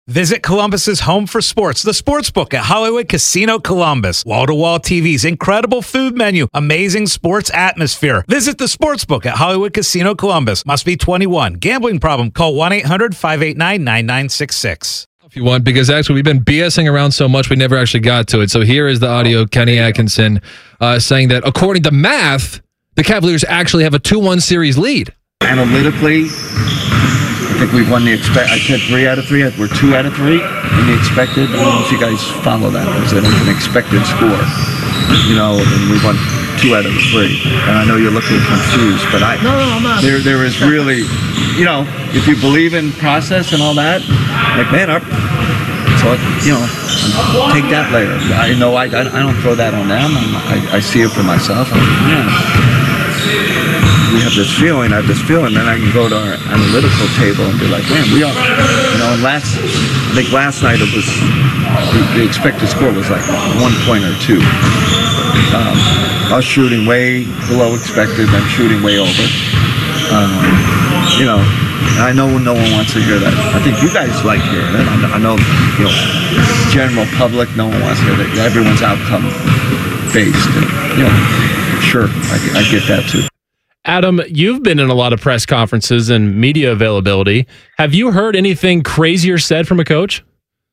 Visit Columbus's home for sports, the Sportsbook at Hollywood Casino Columbus. Wall-to-wall TVs, incredible food menu, amazing sports atmosphere. Visit the Sportsbook at Hollywood Casino Columbus. Must be 21. Gambling problem? Call 1-800-589-9966. If you want, because actually we've been BSing around so much we never actually got to it. So here is the audio, Kenny Atkinson saying that according to math, the Cavaliers actually have a 2-1 series lead. Analytically, I think we've won I said 3 out of 3. We're 2 out of 3 in the expected. I don't know if you guys follow that. It's an expected score. And we won 2 out of 3. And I know you're looking confused, but I'm not. There is really, if you believe in process and all that, like, man, take that later. I know I don't throw that on them. I see it for myself. I have this feeling, then I can go to our analytical table and be like, man, we are, and I think last night it was, the expected score was like 1 point or 2. Us shooting way below expected, them shooting way over. I know no one wants to hear that. I think you guys like hearing it. I know, general public, no one wants to hear that. Everyone's outcome based. And, sure, I get that too. Adam, you've been in a lot of press conferences and media availability. Have you heard anything crazier said from a coach?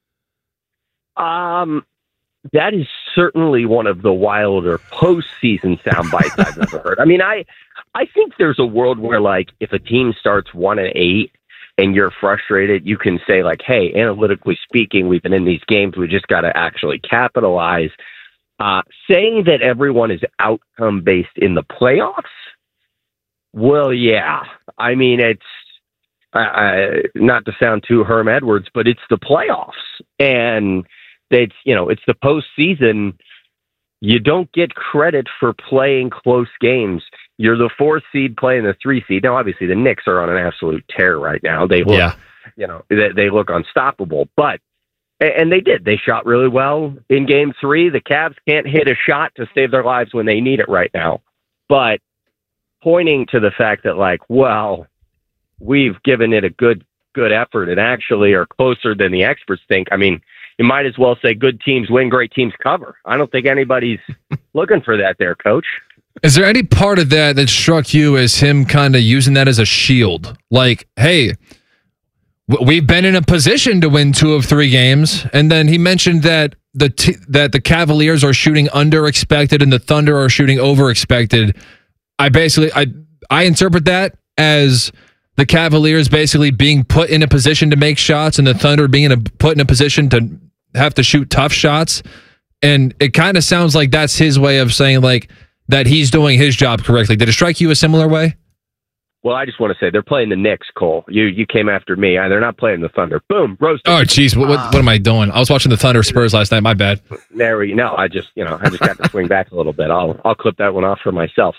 That is certainly one of the wilder postseason sound bites I've ever heard. I mean, I think there's a world where, like, if a team starts 1-8 and you're frustrated, you can say, like, hey, analytically speaking, we've been in these games. We just got to actually capitalize. Saying that everyone is outcome based in the playoffs. Well, yeah. I mean, it's not to sound too Herm Edwards, but it's the playoffs, and it's the postseason. You don't get credit for playing close games. You're the 4th seed playing the 3 seed. Now, obviously, the Knicks are on an absolute tear right now. They look, they look unstoppable. And they did. They shot really well in Game 3. The Cavs can't hit a shot to save their lives when they need it right now, but pointing to the fact that, like, well, we've given it a good effort and actually are closer than the experts think. I mean, you might as well say good teams win, great teams cover. I don't think anybody's looking for that there, Coach. Is there any part of that struck you as him kind of using that as a shield? Like, hey, we've been in a position to win 2 of 3 games, and then he mentioned that that the Cavaliers are shooting under expected and the Thunder are shooting over expected. I interpret that as the Cavaliers basically being put in a position to make shots and the Thunder being put in a position to have to shoot tough shots. And it kind of sounds like that's his way of saying, like, that he's doing his job correctly. Did it strike you a similar way? Well, I just want to say they're playing the Knicks, Cole. You came after me. They're not playing the Thunder. Boom, roasted. Oh, jeez, what am I doing? I was watching the Thunder Spurs last night. My bad. There we go. I just got to swing back a little bit. I'll clip that one off for myself.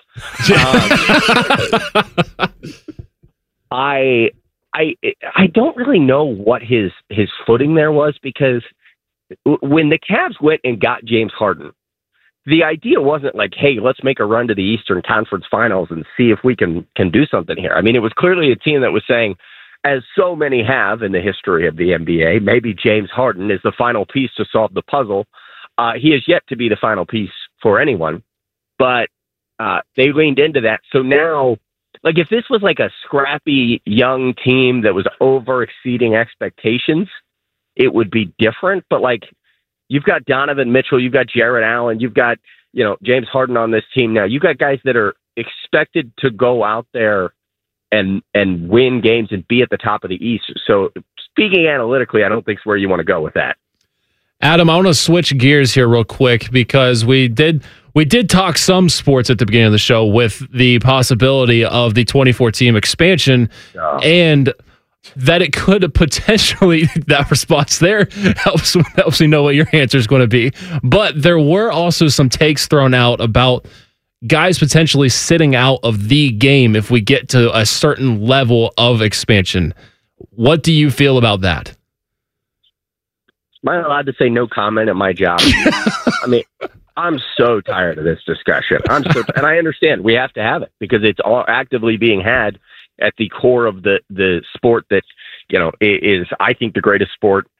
I don't really know what his footing there was, because when the Cavs went and got James Harden, the idea wasn't like, hey, let's make a run to the Eastern Conference Finals and see if we can do something here. I mean, it was clearly a team that was saying, as so many have in the history of the NBA, maybe James Harden is the final piece to solve the puzzle. He is yet to be the final piece for anyone, but they leaned into that. So now, like, if this was like a scrappy young team that was over exceeding expectations, it would be different. But, like, you've got Donovan Mitchell, you've got Jarrett Allen, you've got, James Harden on this team now. You've got guys that are expected to go out there and win games and be at the top of the East. So speaking analytically, I don't think it's where you want to go with that. Adam, I want to switch gears here real quick, because we did talk some sports at the beginning of the show with the possibility of the 24-team expansion, and that it could potentially, that response there helps me know what your answer is going to be. But there were also some takes thrown out about guys potentially sitting out of the game if we get to a certain level of expansion. What do you feel about that? Am I allowed to say no comment at my job? I mean, I'm so tired of this discussion. And I understand we have to have it because it's all actively being had at the core of the sport that, is, I think, the greatest sport